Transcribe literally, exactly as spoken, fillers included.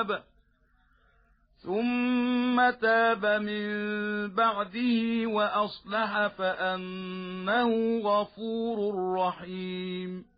تاب ثم تاب من بعده وأصلح فأنه غفور رحيم.